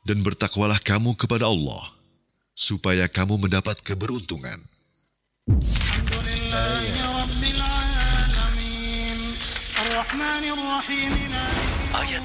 dan bertakwalah kamu kepada Allah, supaya kamu mendapat keberuntungan. Ayat